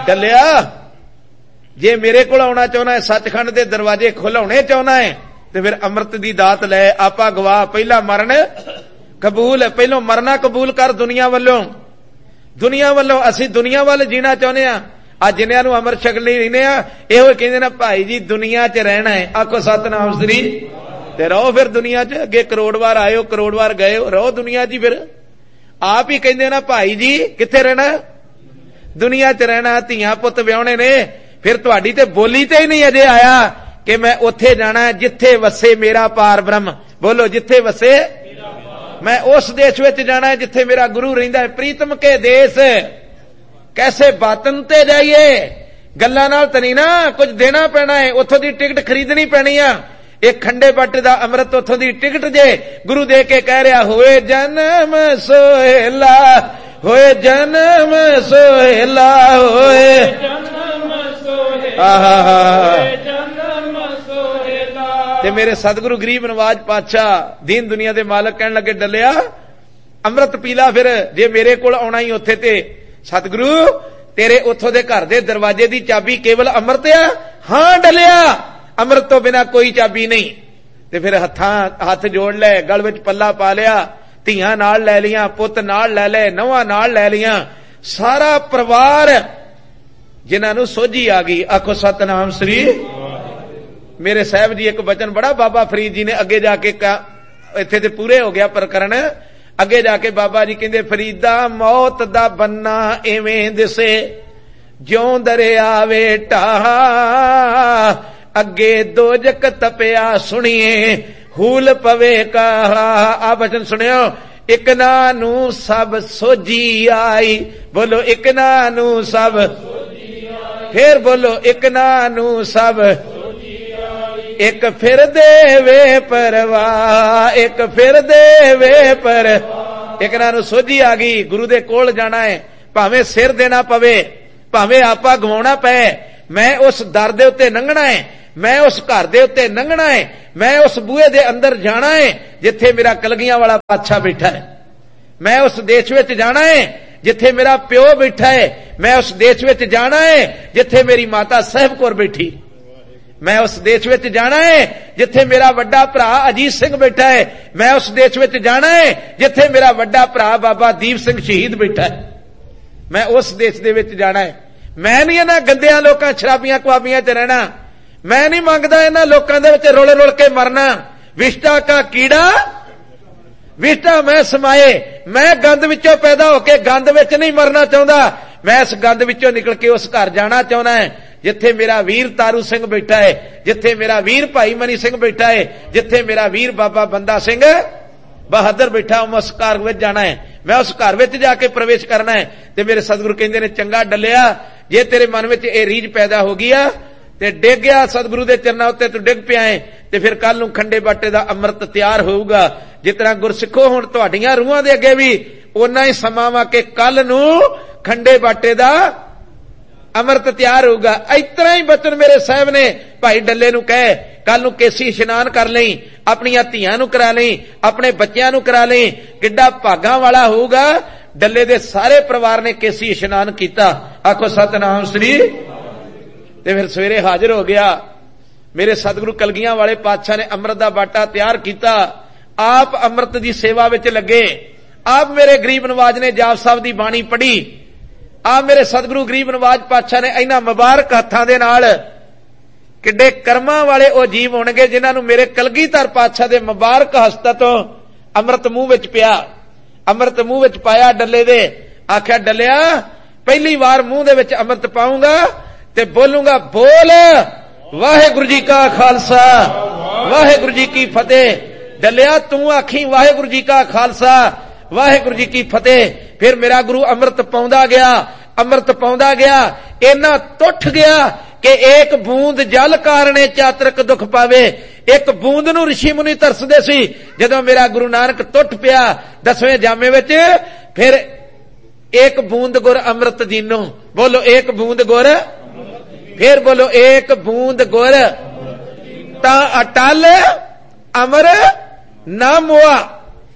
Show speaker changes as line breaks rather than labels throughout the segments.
डलिया जे मेरे को आना चाहना है, सचखंड के दरवाजे खुलाने चाहना है, तो फिर अमृत की दात लै। आपा गवाह पहला मरण कबूल, पहलों मरना कबूल कर दुनिया वालों असी दुनिया वाल जीना चाहते हैं। आज जिन्होंने अमृत छकने रहने यो कहते ना भाई जी दुनिया च रहना है, आखो सतनाम श्री ते रहो फिर दुनिया च। अगे करोड़ बार आयो करोड़ बार गए, रहो दुनिया च। फिर आप ही कहते ना भाई जी किथे रहना, दुनिया च रहना। धियां पुत व्याहने ने, फिर तुहाडी ते बोली ते ही नहीं अजे आया कि मैं उथे जाना जिथे वसे मेरा पार ब्रह्म। बोलो जिथे वसे, मैं उस देश विच जाना है जिथे मेरा गुरु रहिंदा है। प्रीतम के देश कैसे बातन ते जाइए, गल्लां नाल तनी ना कुछ देना पैना है, उथों दी टिकट खरीदनी पैनी आ। एक खंडे बट दा अमृत उथों दी टिकट जे गुरु दे के कह रहा होए जन्म सोहेला, होए जन्म सोहेला, होए ते मेरे सतगुरु गरीब नवाज पातशाह दीन दुनिया दे मालक कहन लगे डलिया अमृत पीला। फिर जे मेरे कोल आना ही उथे ते सतगुरु तेरे उथों दे घर दे दरवाजे दी चाबी केवल अमृत आ। हां डलिया अमृत तो बिना कोई चाबी नहीं। ते फिर हथ जोड़ ले, गल विच पल्ला पा लिया, धियां नाल लै लियां, पुत नाल लै ले, नौवां नाल लै लियां, सारा परिवार जिन्हां नूं सोझी आ गई। आखो सतनाम श्री। मेरे साहब जी एक वचन बड़ा बाबा फरीद जी ने अगे जाके इत्थे ते पूरे हो गया प्रकरण। अगे जाके बाबा जी कहंदे फरीदा मौत दा बन्ना इवें दिसे ज्यों दरिया वेटा, अगे दोजक तपिया सुनिए हूल पवे का। आ वचन सुनियो, एक नानू सब सोझी आई। बोलो एक नानू सब, फिर बोलो एक नानू सब, एक फिर देवे परवाह, एक फिर देवे पर। एक नानू सोझी आ गई, गुरु दे कोल जाना है, भावें सिर देना पवे, भावें आपा गवाउणा पए, मैं उस दर दे उत्ते लंघना है, मैं उस घर दे उत्ते लंघना है, मैं उस बूहे दे अंदर जाना है जिथे मेरा कलगियां वाला पातशाह बैठा है। मैं उस देश विच जाना है जिथे मेरा प्यो बैठा है। मैं उस देश विच जाना है जिथे मेरी माता साहिब कौर बैठी। मैं उस देश विच जाना है जिथे मेरा वड्डा भरा अजीत सिंह बैठा है। मैं उस देश विच जाना है जिथे मेरा वड्डा भरा बाबा दीप सिंह शहीद बैठा है। मैं उस देश दे विच जाना है। मैं नहीं इन्हां गंदियां लोकां शराबियां कवाबियां च रहना। मैं नहीं मंगदा इन्हां लोकां दे विच रुल रुल के मरना। विष्टा का कीड़ा विष्टा मैं समाए। मैं गंद विचों पैदा होके गंद विच नहीं मरना चाहुंदा। मैं इस गंद विचों निकल के उस घर जाना चाहुंदा है जिथे मेरा वीर तारू सिंह बैठा है, जिथे मेरा वीर भाई मनी सिंह बैठा है, जिथे मेरा वीर बाबा बंदा सिंह बहादुर बैठा। उस घर विच जाना है, मैं उस घर विच जाके प्रवेश करना है। ते मेरे सतगुरु कहंदे ने चंगा डलिया जे तेरे मन विच ये रीझ पैदा हो गई आ ते डिग गया सतगुरु दे चरनां उत्ते तू डिग पिया है ते फिर कल नूं खंडे बाटे दा अमृत तैयार होऊगा। जितना गुरसिखो हुण तुहाडीआं रूहां दे अगे भी उन्ना ही समां वा के कल नूं खंडे बाटे दा अमृत तैयार होगा। इतना ही बचन मेरे साहब ने भाई डल्ले नूं कहे कल नूं केसी इशनान कर लई, अपनियां धीआं नूं करा लई, अपने बच्चियां नूं करा लई, किड्डा भागां वाला होऊगा। डल्ले दे सारे परिवार ने केसी इशनान कीता। आखो सतनाम श्री। ते फिर सवेरे हाजिर हो गया। मेरे सतगुरु कलगियां वाले पातशाह ने अमृत दा बाटा तैयार किया। आप अमृत दी सेवा विच लगे। आप मेरे गरीब नवाज ने जाप साहब दी बाणी पढ़ी। आप मेरे सतगुरु गरीब नवाज पातशाह ने इन्हां मुबारक हत्थां दे नाल किड्डे कर्मां वाले ओ जीव होणगे जिन्हां नूं मेरे कलगीधर पातशाह दे मुबारक हस्तां तों अमृत मूंह विच पिया। अमृत मूंह विच पाया डल्ले दे। आख्या डलिया पहली बार मूंह दे विच अमृत पाऊंगा ते बोलूंगा बोल वाहिगुरू जी का खालसा वाहिगुरू जी की फतेह। डलिया तू आखी वाहिगुरू जी का खालसा वाहिगुरू जी की फतेह। फिर मेरा गुरु अमृत पाउंदा गया, अमृत पाउंदा गया। इन्ना तुठ गया कि एक बूंद जल कारणे चातरक दुख पावे। एक बूंद नूं ऋषि मुनि तरसदे सी। जदों मेरा गुरु नानक तुठ पिया 10वें जामे विच, फिर एक बूंद गुर अमृत दीनो। बोलो एक बूंद गुर, फिर बोलो एक बूंद गुर ता अटल अमर ना मोआ।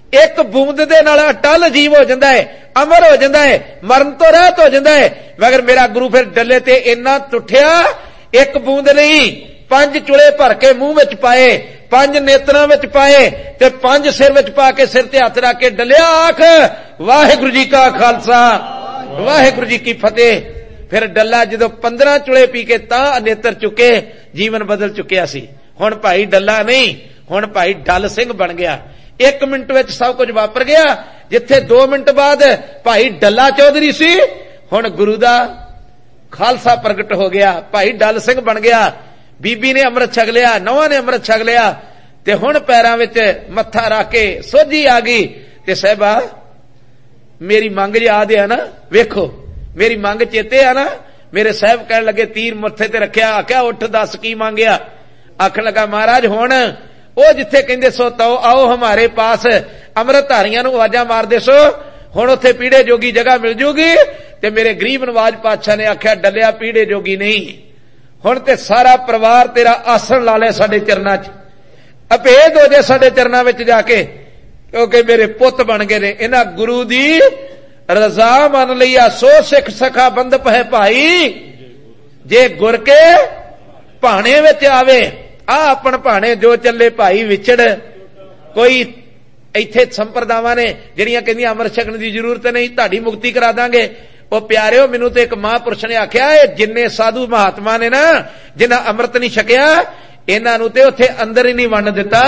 एक बूंद दे नाल अटल अजीब हो जाता है, अमर हो जाता है, मरण तो रहत हो जाता है। मगर मेरा गुरु फिर डले ते इन्ना टुठिया, एक बूंद नहीं 5 चुले भर के मुंह विच पाए, 5 नेत्रां विच पाए ते 5 सिर विच पा के सिर ते हथ रख के डलिया, आख वाहिगुरू जी का खालसा वाहिगुरू जी की फतेह। फिर डल्ला जदों 15 चुले पी के तां नेत्र चुके, जीवन बदल चुकिया सी। हुण भाई डल्ला नहीं, हुण भाई डल सिंह बन गया। 1 मिनट विच सब कुछ वापर गया। जिथे 2 मिनट बाद भाई डल्ला चौधरी सी, हुण गुरु दा खालसा प्रगट हो गया, भाई डल सिंह बन गया। बीबी ने अमृत छक लिया, नौहां ने अमृत छक लिया ते हुण पैरां विच मत्था रख के सोझी आ गई ते साहिबा मेरी मंग याद है ना, वेखो मेरी मंग चेते है ना। मेरे साहब कहन लगे तीर मत्थे ते रखिया, आख्या उठ दस की मांगिया। आखन लगा महाराज हुण ओ जिथे कहंदे सो तो आओ हमारे पास, अमृतधारियां नूं आवाजां मारदे सो, हुण उत्थे पीड़े जोगी जगह मिल जूगी। ते मेरे गरीब नवाज पातशाह ने आख्या डलिया पीड़े जोगी नहीं, हुण ते सारा परिवार तेरा आसन ला ले साडे चरनां च, अभेद हो जाए साडे चरनां विच जाके, क्योंकि मेरे पुत बन गए ने। इन्हां गुरु दी रजा मन लिया, सो सिख सखा बंदप है भाई, जे गुर के भाणे विच आवे। आ अपन भाणे जो चले भाई विछड़, कोई इत्थे संप्रदावां ने जिहड़ियां कहंदियां अमृत छकण दी जरूरत नहीं, तुहाडी मुक्ति करा दांगे। ओ प्यारिओ मैनूं ते एक महापुरुष ने आख्या, जिन्ने साधु महात्मा ने ना जिन्हां अमृत नहीं छकिया, इन्हां नूं ते उत्थे अंदर ही नहीं वंड दिता,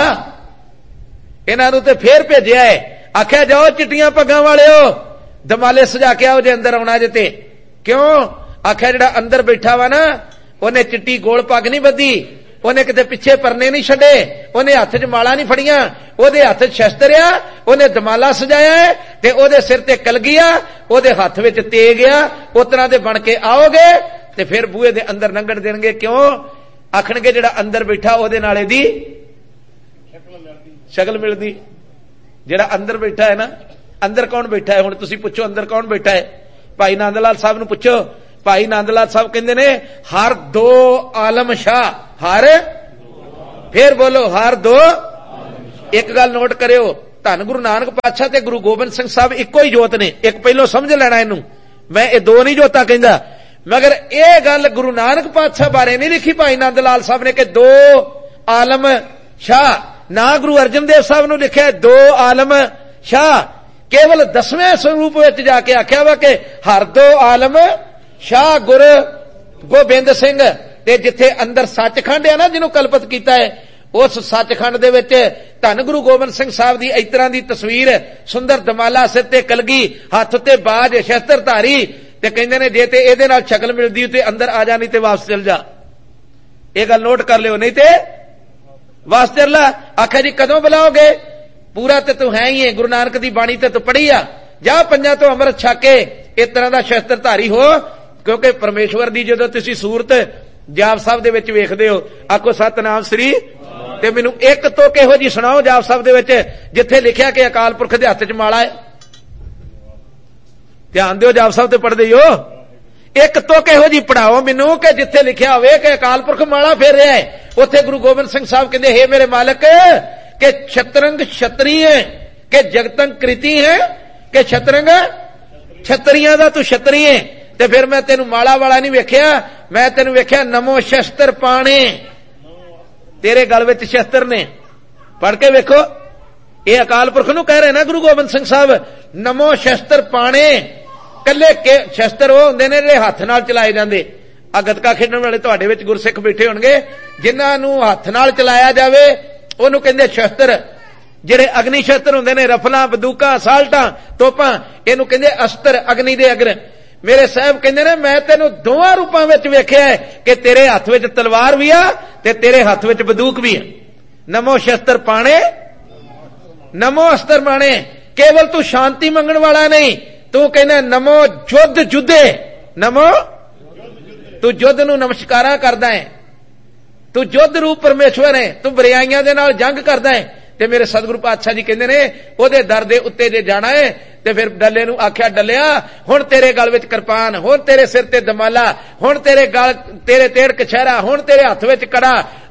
इन्हां नूं ते फेर भेजिया है। आख्या जाओ चिट्टियां पग्गां वालिओ दमाले सजा के आओ जे अंदर आउणा जे ते। क्यों? आख्या जिहड़ा अंदर बैठा वा ना, उहने चिट्टी गोल पग नहीं बधी, उहने किते पिछे परने नहीं छड्डे, उहने हथ च माला नहीं फड़ियां, ओहदे हथ शस्त्र आ, उहने दमाला सजाया है ते ओहदे सिर ते कलगी आ, ओहदे हथ विच तेग आ। उस तरह दे बन के आओगे ते फिर बूहे दे अंदर लंघण देणगे। क्यों? आखणगे जिहड़ा अंदर बैठा ओहदे नाल इहदी शक्ल मिलदी। जिहड़ा अंदर बैठा है ना, अंदर कौन बैठा है? हुण तुसीं पुछो अंदर कौन बैठा है? भाई नंद लाल साहब नूं पुछो। भाई नंद लाल साहब कहंदे ने हर 2 आलम शाह, हर फिर बोलो हर 2। एक गल नोट करियो, धन गुरु नानक पातशाह ते गुरु गोबिंद सिंह साहब इक्को ही जोत ने। एक पहलों समझ लेना इनू, मैं ये 2 नहीं जोता कहंदा, मगर यह गल गुरु नानक पातशाह बारे नहीं लिखी भाई नंद लाल साहब ने कि 2 आलम शाह। ना गुरु अर्जन देव साहब ने लिखा 2 आलम शाह, केवल 10वें स्वरूप विच जाके आख्या वा कि हर 2 आलम शाह गुरु गोबिंद सिंह। ते जिथे अंदर सचखंड है ना, जिन्हों कल्पित किया है, उस सचखंड दे विच धन गुरु गोबिंद सिंह साहब की इस तरह की तस्वीर, सुंदर दमाला, सिर ते कलगी, हाथ ते बाज, शस्त्रधारी। ते कहंदे ने जे ते इहदे नाल शक्ल मिलदी ते अंदर आ जा, नहीं ते वापस चल जा। ये गल नोट कर लियो, नहीं ते वापस चल ला। आखिया जी कदों बुलाओगे? पूरा ते तू है ही है, गुरु नानक दी बाणी ते तू पढ़ी आ, जा पंजां तो अमृत छक के इस तरह का शस्त्रधारी हो। क्योंकि परमेश्वर दी जदों तुसीं सूरत जाप साहब दे विच वेखदे हो, आखो सतनाम श्री, ते मैनूं एक तो किहो जी सुणाओ जाप साहब दे विच जिथे लिखिया कि अकाल पुरख दे हत्थ च माला है। ध्यान दिओ, जाप साहब ते पढ़दे हो, एक तो किहो जी पढ़ाओ मैनूं कि जिथे लिखिया होवे कि अकाल पुरख माला फेर रहा है। उत्थे गुरु गोबिंद सिंह साहब कहंदे, हे मेरे मालक, के छतरंग क्षत्रिय है कि जगतंग कृति है, कि छतरंग छतरियां दा तू क्षत्रिय है। ते फिर मैं तेनू माला वाला नहीं वेख्या, मैं तेनू वेख्या नमो शस्त्र पाणे, तेरे गल विच शस्त्र ने। पढ़ के वेखो, ये अकाल पुरख नूं कह रहे ना गुरु गोबिंद सिंह साहब, नमो शस्त्र पाणे। कल्ले के शस्त्र वो हुंदे ने जिहड़े हत्थ नाल चलाए जांदे। आ गतका खेडण वाले तुहाडे विच गुरसिख बैठे होणगे, जिन्हां नूं हत्थ नाल चलाया जावे ओनूं कहंदे शस्त्र। जिहड़े अग्नि शस्त्र हुंदे ने, रफलां, बंदूकां, साल्टां, तोपां, इहनूं कहंदे अस्त्र, अग्नि दे अग्र। मेरे साहब कहंदे ने मैं तेनू 2 रूपां विच वेख्या है कि तेरे हत्थ विच तलवार भी आ ते तेरे हत्थ विच बंदूक भी है। नमो शस्त्र पाणे, नमो अस्त्र पाणे। केवल तू शांति मंगण वाला नहीं, तू कहना नमो युद्ध जुद्धे, नमो तू युद्ध नू नमस्कारा करदा है, तू युद्ध रूप परमेश्वर है, तू बुराइयां दे नाल जंग करदा है। ते मेरे सतगुरु पातशाह जी कहंदे ने ओहदे दर दे उत्ते जे जाना है ते फिर डल्ले नूं आख्या, डल्लिया हुण तेरे गल विच किरपान, हुण तेरे सिर ते दमाला, हुण तेरे गल तेरे तेड़ कछहरा, हुण तेरे हत्थ विच कड़ा,